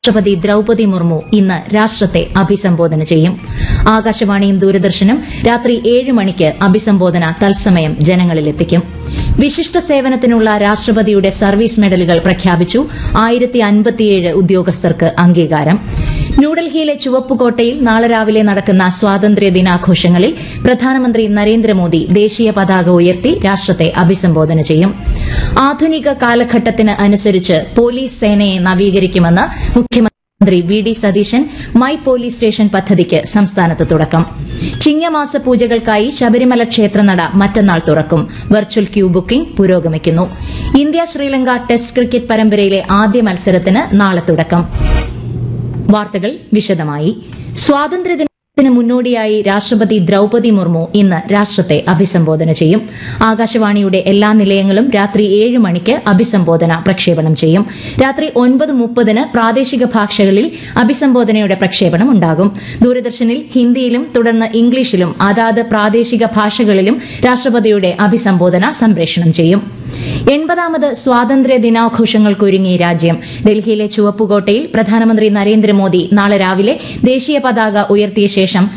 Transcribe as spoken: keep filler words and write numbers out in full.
രാഷ്ട്രപതി ദ്രൌപതി മുർമു ഇന്ന് രാഷ്ട്രത്തെ അഭിസംബോധന ചെയ്യും. ആകാശവാണിയും ദൂരദർശനും രാത്രി ഏഴ് മണിക്ക് അഭിസംബോധന തത്സമയം ജനങ്ങളിലെത്തിക്കും. വിശിഷ്ട സേവനത്തിനുള്ള രാഷ്ട്രപതിയുടെ സർവീസ് മെഡലുകൾ പ്രഖ്യാപിച്ചു. ആയിരത്തി അൻപത്തിയേഴ് ഉദ്യോഗസ്ഥർക്ക് അംഗീകാരം. ന്യൂഡൽഹിയിലെ ചുവപ്പുകോട്ടയിൽ നാളെ രാവിലെ നടക്കുന്ന സ്വാതന്ത്ര്യ ദിനാഘോഷങ്ങളിൽ പ്രധാനമന്ത്രി നരേന്ദ്രമോദി ദേശീയ പതാക ഉയർത്തി രാഷ്ട്രത്തെ അഭിസംബോധന ചെയ്യും. ആധുനിക കാലഘട്ടത്തിന് അനുസരിച്ച് പോലീസ് സേനയെ നവീകരിക്കുമെന്ന് മുഖ്യമന്ത്രി V D Satheesan. My police station പദ്ധതിക്ക് സംസ്ഥാനത്ത് തുടക്കം. ചിങ്ങമാസ പൂജകൾക്കായി ശബരിമല ക്ഷേത്രനട മറ്റന്നാൾ തുറക്കും. വെർച്വൽ ക്യൂ ബുക്കിംഗ് പുരോഗമിക്കുന്നു. ഇന്ത്യ ശ്രീലങ്ക ടെസ്റ്റ് ക്രിക്കറ്റ് പരമ്പരയിലെ ആദ്യ മത്സരത്തിന് നാളെ തുടക്കം. വാർത്തകൾ വിശദമായി. സ്വാതന്ത്ര്യദിനത്തിന് മുന്നോടിയായി രാഷ്ട്രപതി ദ്രൌപതി മുർമു ഇന്ന് രാഷ്ട്രത്തെ അഭിസംബോധന ചെയ്യും. ആകാശവാണിയുടെ എല്ലാ നിലയങ്ങളും രാത്രി ഏഴ് മണിക്ക് അഭിസംബോധന പ്രക്ഷേപണം ചെയ്യും. രാത്രി ഒൻപത് മുപ്പതിന് പ്രാദേശിക ഭാഷകളിൽ അഭിസംബോധനയുടെ പ്രക്ഷേപണം ഉണ്ടാകും. ദൂരദർശനിൽ ഹിന്ദിയിലും തുടർന്ന് ഇംഗ്ലീഷിലും അതാത് പ്രാദേശിക ഭാഷകളിലും രാഷ്ട്രപതിയുടെ അഭിസംബോധന സംപ്രേഷണം ചെയ്യും. എൺപതാമത് സ്വാതന്ത്ര്യ ദിനാഘോഷങ്ങൾക്കൊരുങ്ങി രാജ്യം. ഡൽഹിയിലെ ചുവപ്പുകോട്ടയിൽ പ്രധാനമന്ത്രി നരേന്ദ്രമോദി നാളെ രാവിലെ ദേശീയ പതാക ഉയർത്തിയ ശേഷം